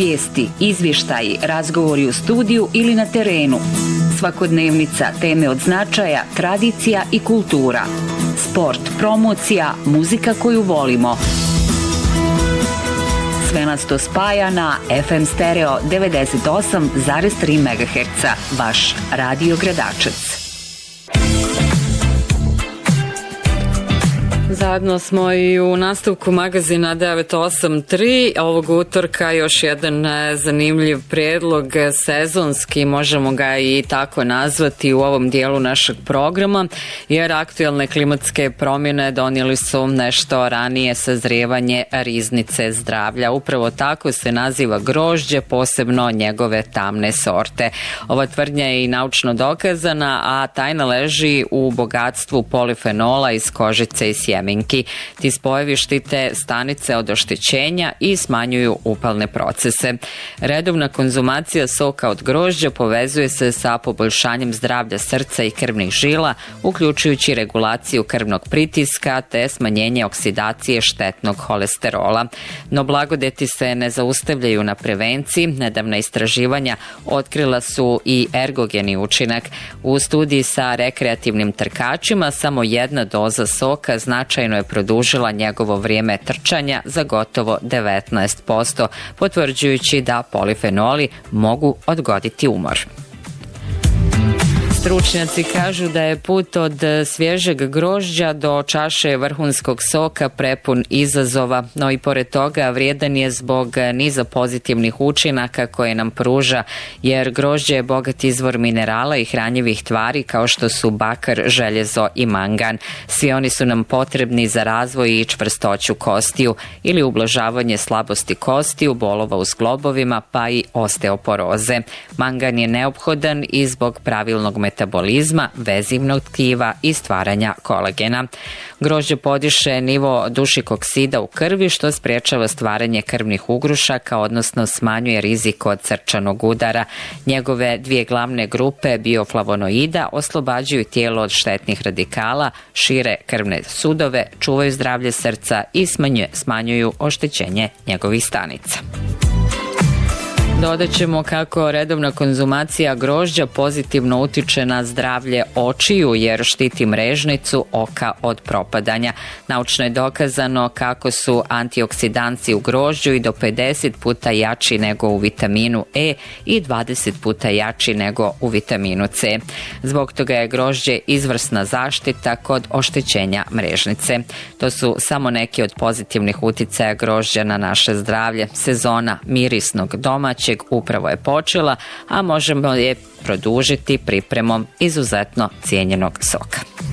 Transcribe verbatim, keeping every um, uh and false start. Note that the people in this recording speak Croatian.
Vijesti, izvještaji, razgovori u studiju ili na terenu. Svakodnevnica, teme od značaja, tradicija i kultura. Sport, promocija, muzika koju volimo. Sve nas to spaja na F M Stereo devedeset osam zarez tri megaherca. Vaš Radio Gradačac. Zajedno smo i u nastavku magazina devet osam tri. Ovog utorka još jedan zanimljiv prijedlog, sezonski, možemo ga i tako nazvati u ovom dijelu našeg programa, jer aktualne klimatske promjene donijeli su nešto ranije sazrijevanje riznice zdravlja. Upravo tako se naziva grožđe, posebno njegove tamne sorte. Ova tvrdnja je i naučno dokazana, a tajna leži u bogatstvu polifenola iz kožice i sjemena. Ti spojevi štite stanice od oštećenja i smanjuju upalne procese. Redovna konzumacija soka od grožđa povezuje se sa poboljšanjem zdravlja srca i krvnih žila, uključujući regulaciju krvnog pritiska te smanjenje oksidacije štetnog holesterola. No blagodeti se ne zaustavljaju na prevenciji. Nedavna istraživanja otkrila su i ergogeni učinak. U studiji sa rekreativnim trkačima samo jedna doza soka značajno je produžila njegovo vrijeme trčanja za gotovo devetnaest posto, potvrđujući da polifenoli mogu odgoditi umor. Stručnjaci kažu da je put od svježeg grožđa do čaše vrhunskog soka prepun izazova, no i pored toga vrijedan je zbog niza pozitivnih učinaka koje nam pruža, jer grožđe je bogat izvor minerala i hranjivih tvari kao što su bakar, željezo i mangan. Svi oni su nam potrebni za razvoj i čvrstoću kostiju ili ublažavanje slabosti kostiju, bolova u zglobovima pa i osteoporoze. Mangan je neophodan i zbog pravilnog metabolizma, vezivnog tkiva i stvaranja kolagena. Grožđe podiše nivo dušik oksida u krvi, što sprječava stvaranje krvnih ugrušaka, odnosno smanjuje rizik od srčanog udara. Njegove dvije glavne grupe bioflavonoida oslobađaju tijelo od štetnih radikala, šire krvne sudove, čuvaju zdravlje srca i smanjuju oštećenje njegovih stanica. Dodat ćemo kako redovna konzumacija grožđa pozitivno utiče na zdravlje očiju jer štiti mrežnicu oka od propadanja. Naučno je dokazano kako su antioksidanci u grožđu i do pedeset puta jači nego u vitaminu E i dvadeset puta jači nego u vitaminu C. Zbog toga je grožđe izvrsna zaštita kod oštećenja mrežnice. To su samo neki od pozitivnih uticaja grožđa na naše zdravlje. Sezona mirisnog domaćeg upravo je počela, a možemo je produžiti pripremom izuzetno cijenjenog soka.